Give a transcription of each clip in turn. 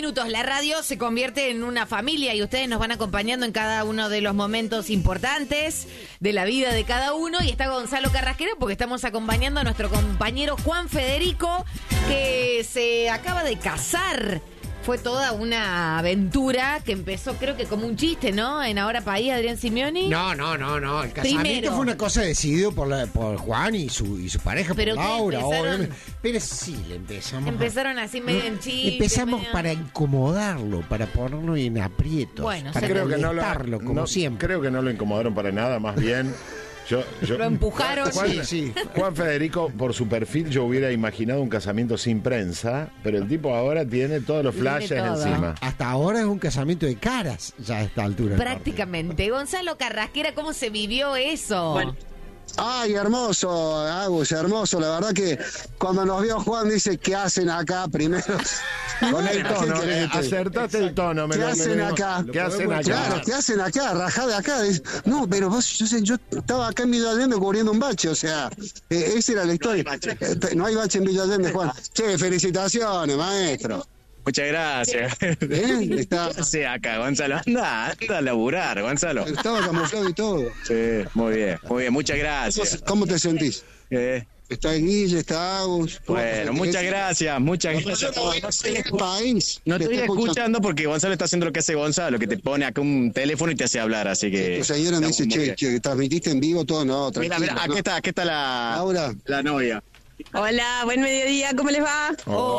minutos la radio se convierte en una familia y ustedes nos van acompañando en cada uno de los momentos importantes de la vida de cada uno. Y está Gonzalo Carrasquero porque estamos acompañando a nuestro compañero Juan Federico, que se acaba de casar. Fue toda una aventura que empezó, creo que como un chiste, ¿no? En Ahora País, Adrián Simeoni. No. El casamiento fue una cosa decidida por Juan y su pareja, pero por Laura, obviamente. Pero sí, le empezamos. Empezaron así medio en chiste. Empezamos medio... para incomodarlo, para ponerlo en aprietos. Bueno, para creo que como siempre. Creo que no lo incomodaron para nada, más bien. Lo empujaron. Juan Federico, por su perfil, yo hubiera imaginado un casamiento sin prensa, pero el tipo ahora tiene todos los flashes encima. Hasta ahora es un casamiento de caras, ya a esta altura. Prácticamente. Gonzalo Carrasquera, ¿cómo se vivió eso? Bueno. Ay, hermoso, Agus, hermoso. La verdad que cuando nos vio Juan dice, ¿qué hacen acá primero? Con el tono, acertaste el tono. ¿Qué hacen acá? ¿Qué hacen acá? Claro, ¿qué hacen acá? Rajá de acá. No, pero vos, yo estaba acá en Villa Allende cubriendo un bache, o sea, esa era la historia. No hay bache en Villa Allende, Juan. Che, felicitaciones, maestro. Muchas gracias. Está. ¿Qué hace acá, Gonzalo? Anda a laburar, Gonzalo. Estaba camuflado y todo. Sí, muy bien, muchas gracias. ¿Cómo te sentís? Está Guille, está Agus. Bueno, muchas gracias. No estoy escuchando porque Gonzalo está haciendo lo que hace Gonzalo, que te pone acá un teléfono y te hace hablar, así que... Tu señora me dice, che, transmitiste en vivo todo, no, tranquilo. Mira, aquí está Laura. La novia. Hola, buen mediodía, ¿cómo les va?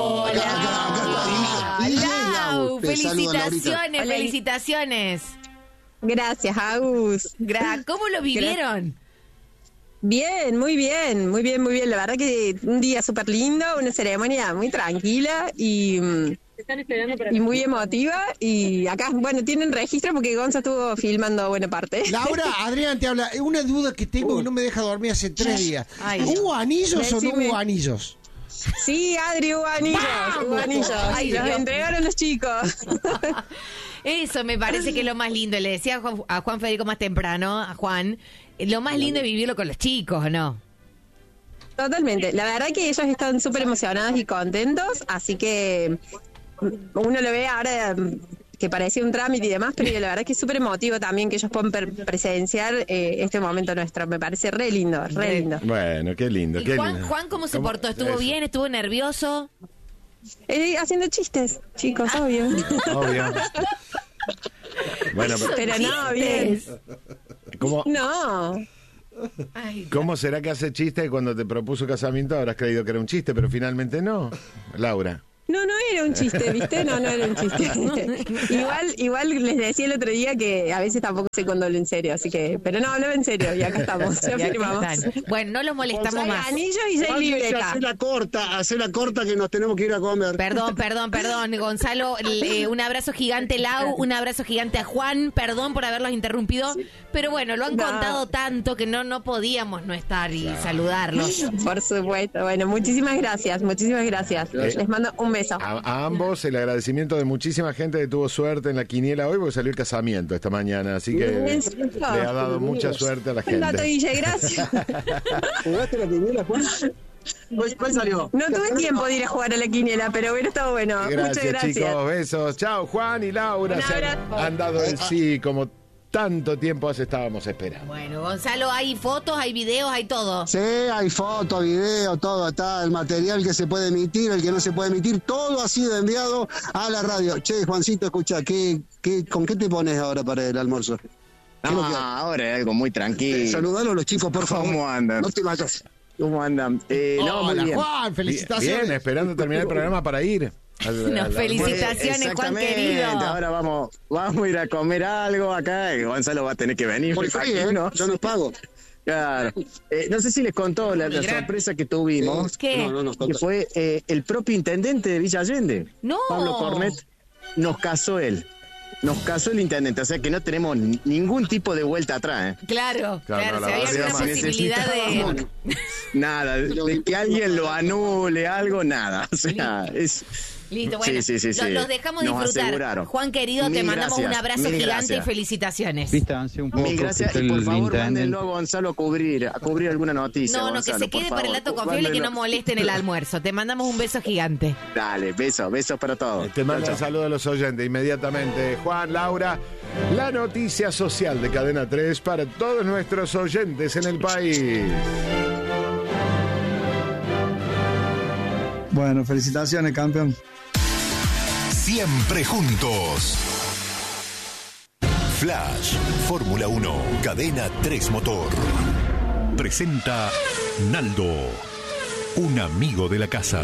Hola. Lau, felicitaciones. Gracias, Agus. ¿Cómo lo vivieron? Bien, muy bien. La verdad que un día súper lindo, una ceremonia muy tranquila y muy emotiva. Y acá, bueno, tienen registro porque Gonza estuvo filmando buena parte. Laura, Adrián te habla. Una duda que tengo que no me deja dormir hace 3 días. ¿Hubo anillos o no hubo anillos? Sí, Adri, hubo anillos. Ay, los entregaron los chicos. Eso me parece que es lo más lindo. Le decía a Juan Federico más temprano, a Juan, lo más lindo es vivirlo con los chicos, ¿no? Totalmente. La verdad que ellos están súper emocionados y contentos, así que uno lo ve ahora que parecía un trámite y demás, pero la verdad que es súper emotivo también que ellos puedan presenciar este momento nuestro. Me parece re lindo. Bueno, qué lindo. ¿Y Juan cómo se portó? ¿Estuvo bien? ¿Estuvo nervioso? Haciendo chistes, chicos, obvio. Bueno, pero no, bien. ¿Cómo? No. ¿Cómo será que hace chiste y cuando te propuso casamiento habrás creído que era un chiste, pero finalmente no, Laura? No era un chiste, ¿viste? No era un chiste. igual les decía el otro día que a veces tampoco sé cuando hablo en serio, así que... Pero no, hablaba en serio y acá estamos, ya firmamos. Bueno, no los molestamos más. Anillo y ya libre acá. Hacé la corta que nos tenemos que ir a comer. Perdón, Gonzalo, un abrazo gigante, Lau, un abrazo gigante a Juan, perdón por haberlos interrumpido, pero bueno, lo han contado tanto que no podíamos no estar y saludarlos. Por supuesto, bueno, muchísimas gracias. Les mando un beso. A ambos el agradecimiento de muchísima gente que tuvo suerte en la quiniela hoy porque salió el casamiento esta mañana, así que le ha dado mucha suerte a la gente. Dato, Guille, gracias. ¿Jugaste la quiniela, Juan? ¿Cuál salió? No tuve tiempo de ir a jugar a la quiniela, pero hubiera estado bueno. Muchas gracias, chicos, besos. Chao, Juan y Laura. Han dado el sí como tanto tiempo estábamos esperando. Bueno, Gonzalo, ¿hay fotos, hay videos, hay todo? Sí, hay fotos, videos, todo. Está el material que se puede emitir, el que no se puede emitir, todo ha sido enviado a la radio. Che, Juancito, escucha, ¿con qué te pones ahora para el almuerzo? Ahora es algo muy tranquilo. Saludalo a los chicos, por favor. ¿Cómo andan? No te vayas. ¿Cómo andan? Hola, Juan, felicitaciones. Bien, esperando terminar el programa para ir. Felicitaciones, Juan querido. Ahora vamos a ir a comer algo acá y Gonzalo va a tener que venir. Muy frío, ¿no? Yo no pago. Claro. No sé si les contó la sorpresa que tuvimos. ¿Qué? Que fue el propio intendente de Villa Allende. No. Pablo Cornet. Nos casó el intendente, o sea que no tenemos ningún tipo de vuelta atrás. Claro, no, si había alguna posibilidad Nada, de que alguien lo anule, algo, nada. O sea, Listo, bueno, sí. Los dejamos Nos disfrutar. aseguraron. Juan querido, te mandamos un abrazo gigante y felicitaciones. Distancia un poco. Mil gracias y por favor mándenlo a Gonzalo a cubrir alguna noticia. No, Gonzalo, que se quede para el dato confiable, que no moleste en el almuerzo. Te mandamos un beso gigante. Dale, besos para todos. Te mando un saludo a los oyentes inmediatamente. Juan, Laura, la noticia social de Cadena 3 para todos nuestros oyentes en el país. Bueno, felicitaciones, campeón. Siempre juntos. Flash, Fórmula 1, Cadena 3 Motor. Presenta Naldo, un amigo de la casa.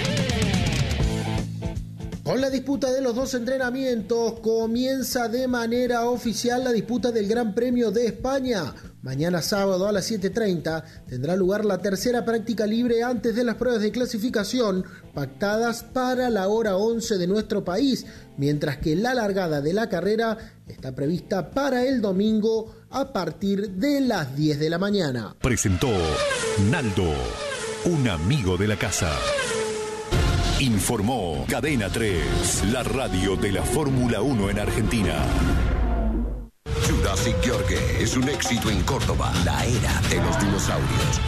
Con la disputa de los 2 entrenamientos, comienza de manera oficial la disputa del Gran Premio de España. Mañana sábado a las 7:30 tendrá lugar la tercera práctica libre antes de las pruebas de clasificación pactadas para la hora 11 de nuestro país, mientras que la largada de la carrera está prevista para el domingo a partir de las 10 de la mañana. Presentó Naldo, un amigo de la casa. Informó Cadena 3, la radio de la Fórmula 1 en Argentina. Jurassic Yorgue es un éxito en Córdoba, la era de los dinosaurios.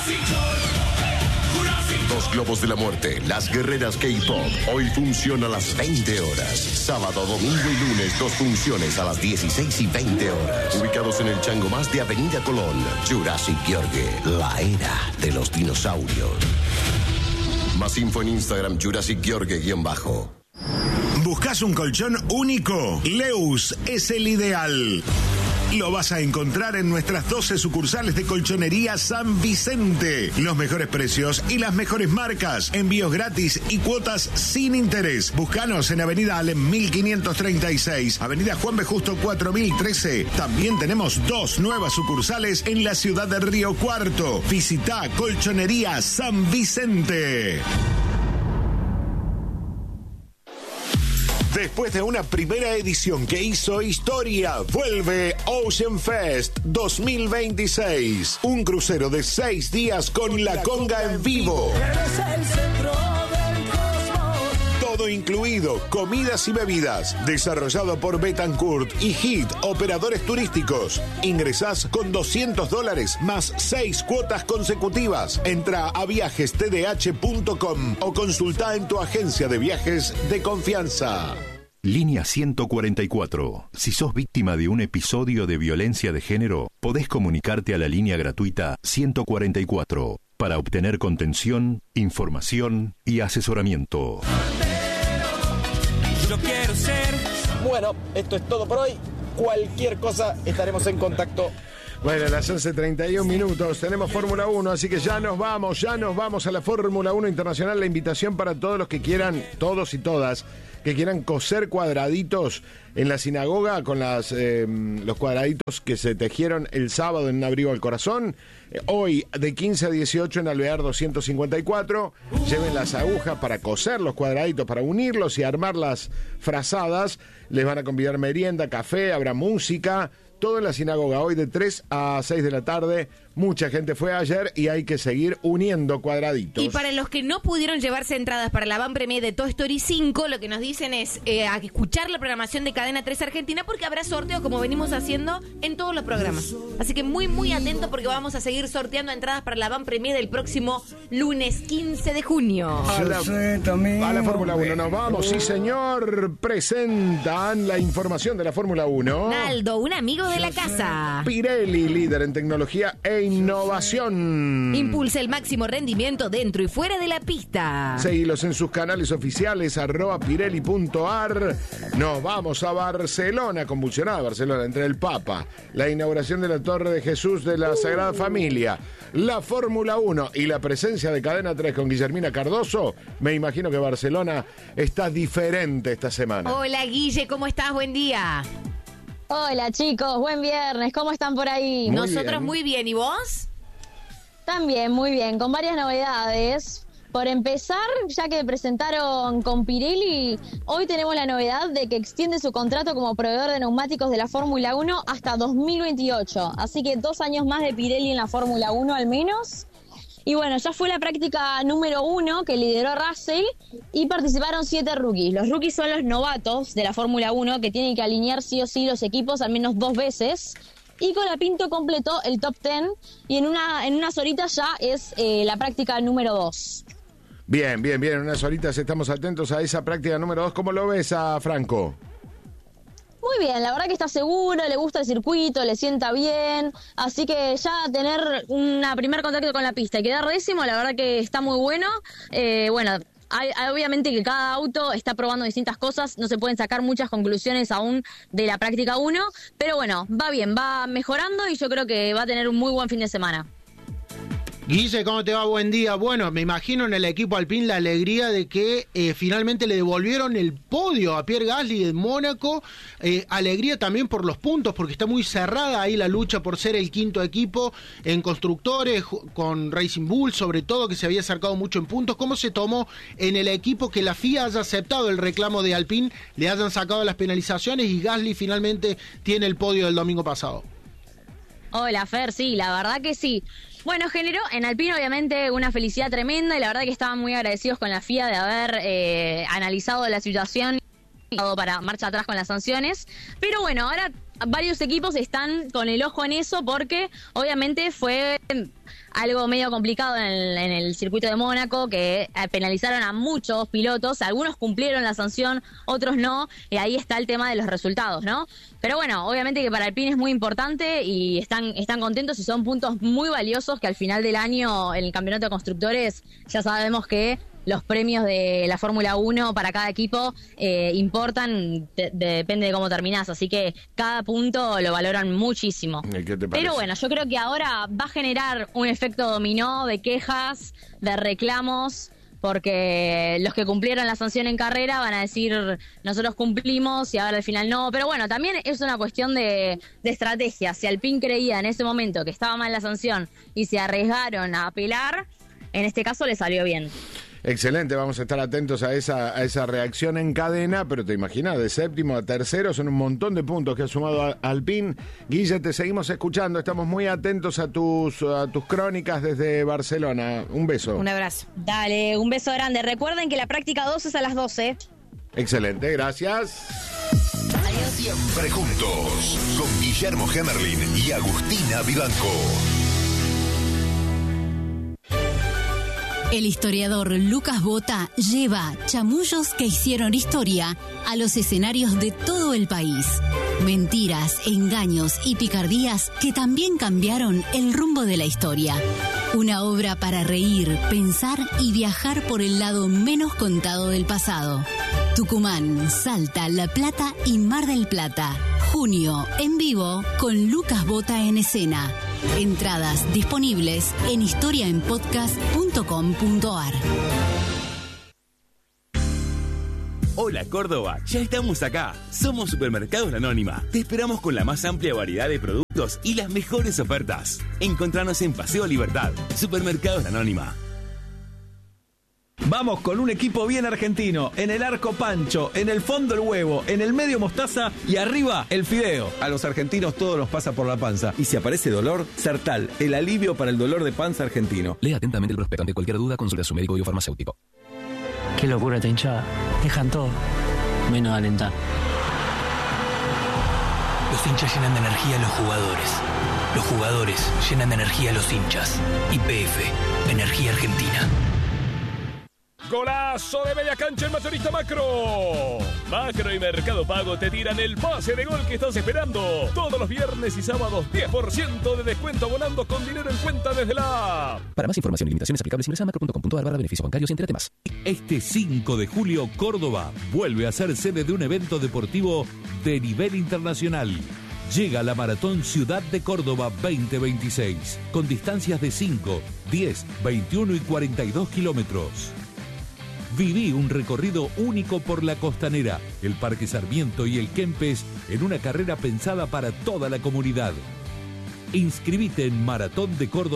Dos globos de la muerte, las guerreras K-Pop, hoy funciona a las 20 horas. Sábado, domingo y lunes, 2 funciones a las 16 y 20 horas. Ubicados en el Chango Más de Avenida Colón. Jurassic Yorgue, la era de los dinosaurios. Más info en Instagram, Jurassic Yorgue _. ¿Buscas un colchón único? Leus es el ideal. Lo vas a encontrar en nuestras 12 sucursales de Colchonería San Vicente. Los mejores precios y las mejores marcas. Envíos gratis y cuotas sin interés. Búscanos en Avenida Alem 1536, Avenida Juan B. Justo 4013. También tenemos 2 nuevas sucursales en la ciudad de Río Cuarto. Visita Colchonería San Vicente. Después de una primera edición que hizo historia, vuelve Ocean Fest 2026. Un crucero de 6 días con La Conga en vivo. Todo incluido, comidas y bebidas. Desarrollado por Betancourt y HIT, operadores turísticos. Ingresás con $200 más 6 cuotas consecutivas. Entra a viajestdh.com o consulta en tu agencia de viajes de confianza. Línea 144. Si sos víctima de un episodio de violencia de género, podés comunicarte a la línea gratuita 144 para obtener contención, información y asesoramiento. Yo quiero ser. Bueno, esto es todo por hoy. Cualquier cosa estaremos en contacto. Bueno, a las 11:31 tenemos Fórmula 1, así que ya nos vamos a la Fórmula 1 Internacional. La invitación para todos los que quieran, todos y todas, que quieran coser cuadraditos en la sinagoga con los cuadraditos que se tejieron el sábado en un abrigo al corazón. Hoy de 15 a 18 en Alvear 254. Lleven las agujas para coser los cuadraditos, para unirlos y armar las frazadas. Les van a convidar merienda, café, habrá música. Todo en la sinagoga, hoy de 3 a 6 de la tarde. Mucha gente fue ayer y hay que seguir uniendo cuadraditos. Y para los que no pudieron llevarse entradas para la Van Premier de Toy Story 5, lo que nos dicen es a escuchar la programación de Cadena 3 Argentina, porque habrá sorteos como venimos haciendo en todos los programas. Así que muy, muy atento, porque vamos a seguir sorteando entradas para la Van Premier del próximo lunes 15 de junio. A la Fórmula 1 nos vamos, sí señor. Presentan la información de la Fórmula 1. Naldo, un amigo de la casa. Pirelli, líder en tecnología e innovación. Impulsa el máximo rendimiento dentro y fuera de la pista. Seguilos en sus canales oficiales, @pirelli.ar. Nos vamos a Barcelona, convulsionada Barcelona, entre el Papa, la inauguración de la Torre de Jesús de la Sagrada Familia, la Fórmula 1 y la presencia de Cadena 3 con Guillermina Cardoso. Me imagino que Barcelona está diferente esta semana. Hola Guille, ¿cómo estás? Buen día. Hola chicos, buen viernes, ¿cómo están por ahí? Nosotros muy bien, ¿y vos? También, muy bien, con varias novedades. Por empezar, ya que presentaron con Pirelli, hoy tenemos la novedad de que extiende su contrato como proveedor de neumáticos de la Fórmula 1 hasta 2028. Así que 2 años más de Pirelli en la Fórmula 1 al menos. Y bueno, ya fue la práctica número 1 que lideró Russell y participaron 7 rookies. Los rookies son los novatos de la Fórmula 1 que tienen que alinear sí o sí los equipos al menos 2 veces. Y Colapinto completó el top 10 y en unas horitas ya es la práctica número 2. Bien, en unas horitas estamos atentos a esa práctica número 2. ¿Cómo lo ves a Franco? Muy bien, la verdad que está seguro, le gusta el circuito, le sienta bien, así que ya tener un primer contacto con la pista y quedar décimo, la verdad que está muy bueno. Obviamente que cada auto está probando distintas cosas, no se pueden sacar muchas conclusiones aún de la práctica 1, pero bueno, va bien, va mejorando y yo creo que va a tener un muy buen fin de semana. Guille, ¿cómo te va? Buen día. Bueno, me imagino en el equipo Alpine la alegría de que finalmente le devolvieron el podio a Pierre Gasly de Mónaco. Alegría también por los puntos, porque está muy cerrada ahí la lucha por ser el quinto equipo en constructores, con Racing Bull, sobre todo, que se había acercado mucho en puntos. ¿Cómo se tomó en el equipo que la FIA haya aceptado el reclamo de Alpine, le hayan sacado las penalizaciones y Gasly finalmente tiene el podio del domingo pasado? Hola, Fer, sí, la verdad que sí. Bueno, generó en Alpine obviamente una felicidad tremenda y la verdad que estaban muy agradecidos con la FIA de haber analizado la situación y dado para marcha atrás con las sanciones. Pero bueno, ahora varios equipos están con el ojo en eso porque obviamente fue algo medio complicado en el circuito de Mónaco, que penalizaron a muchos pilotos, algunos cumplieron la sanción, otros no, y ahí está el tema de los resultados, ¿no? Pero bueno, obviamente que para Alpine es muy importante y están contentos y son puntos muy valiosos que al final del año en el campeonato de constructores ya sabemos que los premios de la Fórmula 1 para cada equipo importan, depende de cómo terminás, así que cada punto lo valoran muchísimo. ¿Qué te parece? Pero bueno, yo creo que ahora va a generar un efecto dominó de quejas, de reclamos, porque los que cumplieron la sanción en carrera van a decir nosotros cumplimos y ahora al final no. Pero bueno, también es una cuestión de estrategia. Si Alpine creía en ese momento que estaba mal la sanción y se arriesgaron a apelar, en este caso le salió bien. Excelente, vamos a estar atentos a esa reacción en cadena, pero te imaginas, de séptimo a tercero son un montón de puntos que ha sumado Alpine. Guille, te seguimos escuchando, estamos muy atentos a tus crónicas desde Barcelona. Un beso. Un abrazo. Dale, un beso grande. Recuerden que la práctica 2 es a las 12. Excelente, gracias. Siempre juntos, con Guillermo Hemerlin y Agustina Vivanco. El historiador Lucas Bota lleva chamullos que hicieron historia a los escenarios de todo el país. Mentiras, engaños y picardías que también cambiaron el rumbo de la historia. Una obra para reír, pensar y viajar por el lado menos contado del pasado. Tucumán, Salta, La Plata y Mar del Plata. Junio, en vivo, con Lucas Bota en escena. Entradas disponibles en historiaenpodcast.com.ar. Hola Córdoba, ya estamos acá. Somos Supermercados La Anónima. Te esperamos con la más amplia variedad de productos y las mejores ofertas. Encontranos en Paseo Libertad. Supermercados La Anónima. Vamos con un equipo bien argentino. En el arco Pancho, en el fondo el huevo, en el medio mostaza y arriba el fideo. A los argentinos todo nos pasa por la panza. Y si aparece dolor, Sertal, el alivio para el dolor de panza argentino. Lea atentamente el prospecto. Ante cualquier duda, consulte a su médico o farmacéutico. Qué locura esta hinchada. Dejan todo, menos alentar. Los hinchas llenan de energía a los jugadores. Los jugadores llenan de energía a los hinchas. YPF, Energía Argentina. Golazo de media cancha el Mayorista Macro. Macro y Mercado Pago te tiran el pase de gol que estás esperando. Todos los viernes y sábados 10% de descuento abonando con dinero en cuenta desde la app. Para más información y limitaciones aplicables ingresa a macro.com.ar/beneficios bancarios y entre temas. Este 5 de julio Córdoba vuelve a ser sede de un evento deportivo de nivel internacional. Llega la Maratón Ciudad de Córdoba 2026 con distancias de 5, 10, 21 y 42 kilómetros. Viví un recorrido único por la Costanera, el Parque Sarmiento y el Kempes en una carrera pensada para toda la comunidad. Inscribite en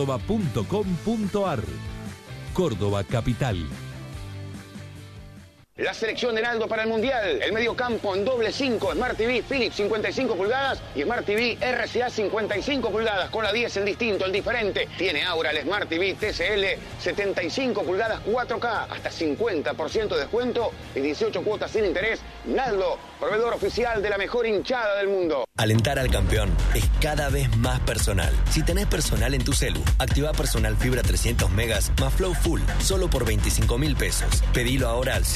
maratondecórdoba.com.ar. Córdoba Capital. La selección de Naldo para el Mundial. El mediocampo en doble 5. Smart TV Philips 55 pulgadas y Smart TV RCA 55 pulgadas. Con la 10 el distinto, el diferente. Tiene ahora el Smart TV TCL 75 pulgadas 4K. Hasta 50% de descuento y 18 cuotas sin interés. Naldo, proveedor oficial de la mejor hinchada del mundo. Alentar al campeón es cada vez más personal. Si tenés personal en tu celu, activa Personal Fibra 300 megas más Flow Full, solo por 25.000 pesos. Pedilo ahora al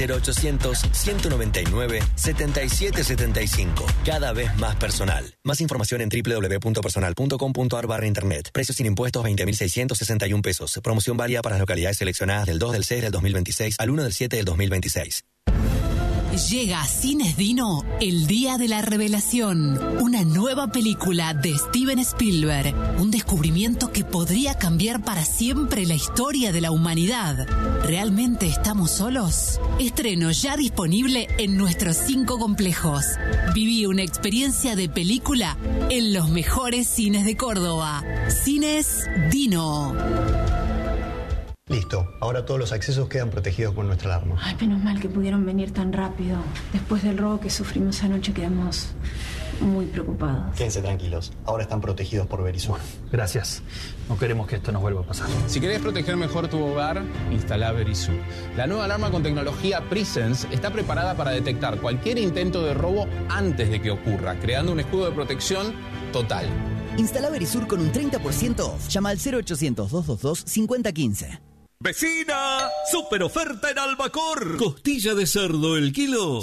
0800-199-7775. Cada vez más personal. Más información en www.personal.com.ar/internet. Precios sin impuestos 20.661 pesos. Promoción válida para las localidades seleccionadas del 2 del 6 del 2026 al 1 del 7 del 2026. Llega a Cines Dino el Día de la Revelación, una nueva película de Steven Spielberg, un descubrimiento que podría cambiar para siempre la historia de la humanidad. ¿Realmente estamos solos? Estreno ya disponible en nuestros 5 complejos. Viví una experiencia de película en los mejores cines de Córdoba. Cines Dino. Listo, ahora todos los accesos quedan protegidos con nuestra alarma. Ay, menos mal que pudieron venir tan rápido. Después del robo que sufrimos anoche quedamos muy preocupados. Quédense tranquilos, ahora están protegidos por Verisur. Gracias. No queremos que esto nos vuelva a pasar. Si querés proteger mejor tu hogar, instala Verisur. La nueva alarma con tecnología Presence está preparada para detectar cualquier intento de robo antes de que ocurra, creando un escudo de protección total. Instala Verisur con un 30% off. Llama al 0800-222-5015. ¡Vecina! ¡Super oferta en Albacor! Costilla de cerdo el kilo,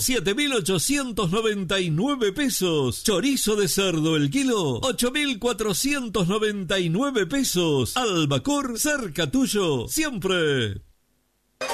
7.899 pesos. Chorizo de cerdo el kilo, 8.499 pesos. Albacor, cerca tuyo, siempre.